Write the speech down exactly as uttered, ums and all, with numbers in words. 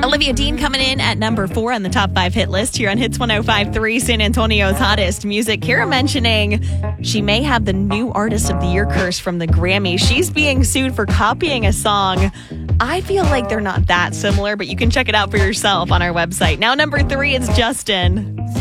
Olivia Dean coming in at number four on the top five hit list here on Hits one oh five point three, San Antonio's hottest music. Kara mentioning she may have the new Artist of the Year curse from the Grammy. She's being sued for copying a song. I feel like they're not that similar, but you can check it out for yourself on our website. Now, number three is Justin.